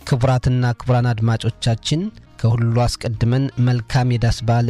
ክቡራትና ክቡራን አድማጮቻችን ከሁሉ አስቀድመን መልካም የዳስ በዓል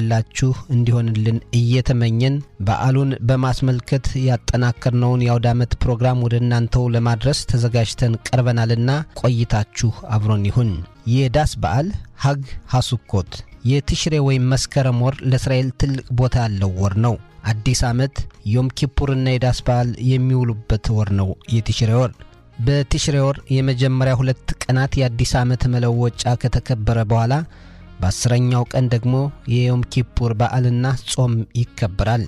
እንዲሆንልን እየተመኘን በዓሉን በማስመልከት ያጠናከርነውን የአውደ ዓመት ፕሮግራም ወደ እናንተው ለማድረስ ተዘጋጅተን ቀርበናልና ቆይታችሁ አብሮን ይሁን። የዳስ በዓል ሐግ ሐሱኮት የትሽሬ ወይም መስከረም ወር ለእስራኤል ትልቅ ቦታ ያለው ወር ነው። አዲስ ዓመት ዮም ኪፑርና የዳስ በዓል የሚውሉበት ወር ነው የትሽሬ ወር። በትሽሬ ወር የመጀመሪያ 2 ቀናት የአዲስ ዓመት መለወጫ ከተከበረ በኋላ በ10ኛው ቀን ደግሞ የዮም ኪፑር በዓልና ጾም ይከበራል።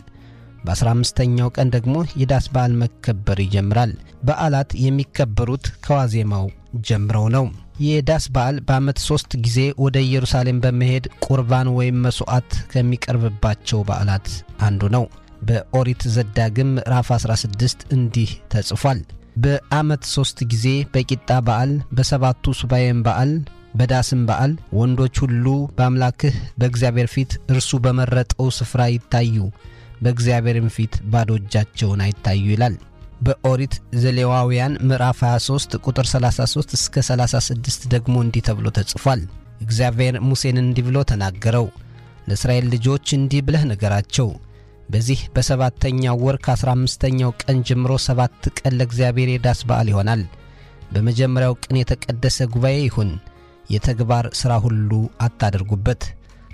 በ15ኛው ቀን ደግሞ የዳስ በዓል መከበር ይጀምራል። በዓላት የሚከበሩት ከዋዜማው ጀምረው ነው። የዳስ በዓል በዓመት 3 ጊዜ ወደ ኢየሩሳሌም በመሄድ ቁርባን ወይም መስዋዕት ከሚቀርብባቸው በዓላት አንዱ ነው። በኦሪት ዘዳግም ምዕራፍ 16 እንዲህ ተጽፏል። በዓመት 3 ጊዜ በቂጣ በዓል፣ በሰባቱ ሱባኤም በዓል፣ በዳስም በዓል ወንዶች ሁሉ በአምላክህ በእግዚአብሔር ፊት እርሱ በመረጠው ስፍራ ይታዩ፣ በእግዚአብሔርም ፊት ባዶ እጃቸውን አይታዩ ይላል። በኦሪት ዘሌዋውያን ምዕራፍ 23 ቁጥር 33 እስከ 36 ደግሞ እንዲህ ተብሎ ተጽፏል። እግዚአብሔር ሙሴን እንዲህ ብሎ ተናገረው፣ ለእስራኤል ልጆች እንዲህ ብለህ ንገራቸው፣ በዚህ በሰባተኛው ወር ከ15ኛው ቀን ጀምሮ 7 ቀን ለእግዚአብሔር የዳስ በዓል ይሆናል። በመጀመሪያው ቀን የተቀደሰ ጉባኤ ይሁን፣ የተግባር ሥራ ሁሉ አታድርጉበት።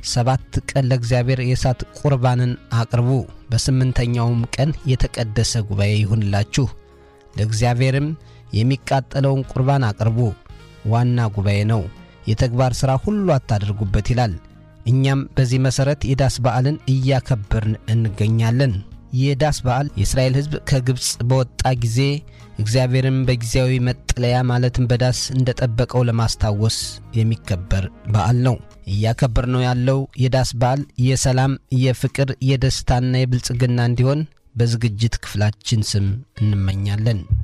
7 ቀን ለእግዚአብሔር የእሳት ቁርባንን አቅርቡ። በ8ኛውም ቀን የተቀደሰ ጉባኤ ይሁንላችሁ፣ ለእግዚአብሔርም የሚቃጠለውን ቁርባን አቅርቡ። ዋና ጉባኤ ነው፣ የተግባር ሥራ ሁሉ አታድርጉበት ይላል። እኛም በዚህ መሠረት የዳስ በዓልን እያከበርን እንገኛለን። የዳስ በዓል የእስራኤል ሕዝብ ከግብፅ በወጣ ጊዜ እግዚአብሔርን በጊዜያዊ መጠለያ ማለትም በዳስ እንደጠበቀው ለማስታወስ የሚከበር በዓል ነው። እያከበርነው ያለው የዳስ በዓል የሰላም፣ የፍቅር፣ የደስታና የብልጽግና እንዲሆን በዝግጅት ክፍላችን ስም እንመኛለን።